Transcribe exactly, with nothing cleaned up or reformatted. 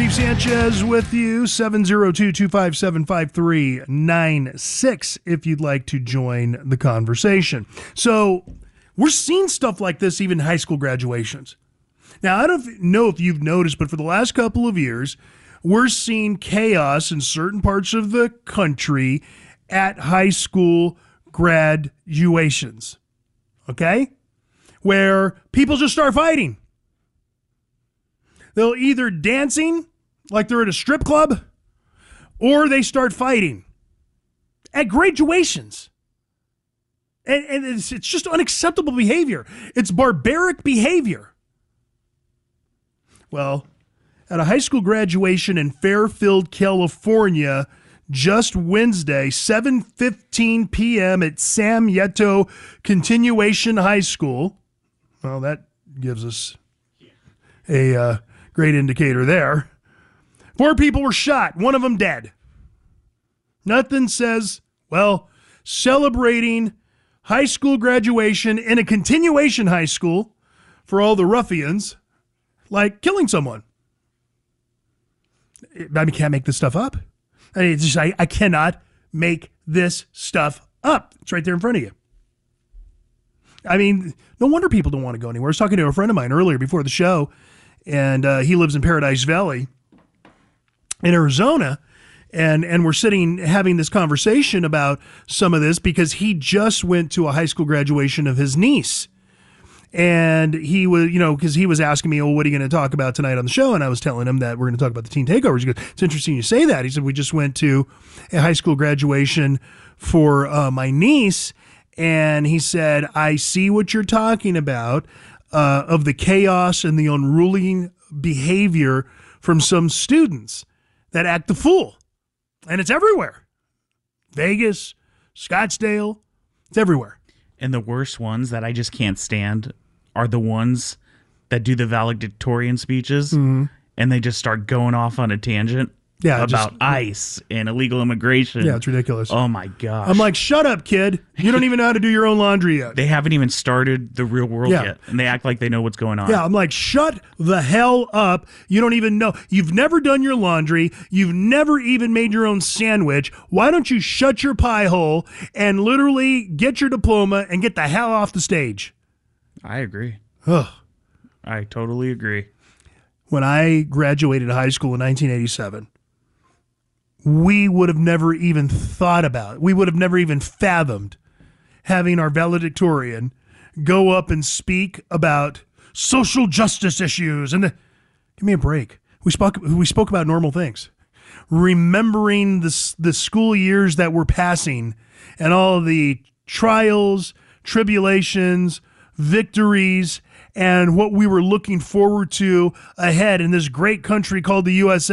Steve Sanchez with you, seven oh two, two five seven, five three nine six if you'd like to join the conversation. So we're seeing stuff like this even in high school graduations. Now, I don't know if you've noticed, but for the last couple of years, we're seeing chaos in certain parts of the country at high school graduations, okay? Where people just start fighting. They'll either dancing like they're at a strip club, or they start fighting at graduations. And, and it's, it's just unacceptable behavior. It's barbaric behavior. Well, at a high school graduation in Fairfield, California, just Wednesday, seven fifteen p.m. at Sam Yeto Continuation High School. Well, that gives us a uh, great indicator there. Four people were shot, one of them dead. Nothing says, well, celebrating high school graduation in a continuation high school for all the ruffians, like killing someone. I mean, can't make this stuff up. I mean, it's just, I, I cannot make this stuff up. It's right there in front of you. I mean, no wonder people don't want to go anywhere. I was talking to a friend of mine earlier before the show, and uh, he lives in Paradise Valley in Arizona, and and we're sitting having this conversation about some of this because he just went to a high school graduation of his niece. And he was, you know, because he was asking me, oh, what are you going to talk about tonight on the show? And I was telling him that we're going to talk about the teen takeovers. He goes, it's interesting you say that. He said, we just went to a high school graduation for uh, my niece. And he said, I see what you're talking about uh, of the chaos and the unruly behavior from some students that act the fool. And it's everywhere. Vegas, Scottsdale, it's everywhere. And the worst ones that I just can't stand are the ones that do the valedictorian speeches, mm-hmm. and they just start going off on a tangent yeah, about just, ICE and illegal immigration. Yeah, it's ridiculous. Oh, my gosh. I'm like, shut up, kid. You don't even know how to do your own laundry yet. They haven't even started the real world yeah. yet, and they act like they know what's going on. Yeah, I'm like, shut the hell up. You don't even know. You've never done your laundry. You've never even made your own sandwich. Why don't you shut your pie hole and literally get your diploma and get the hell off the stage? I agree. Ugh. I totally agree. When I graduated high school in nineteen eighty-seven, we would have never even thought about it. We would have never even fathomed having our valedictorian go up and speak about social justice issues. And the, give me a break. We spoke, we spoke about normal things. Remembering the, the school years that we're passing and all the trials, tribulations, victories, and what we were looking forward to ahead in this great country called the U S A.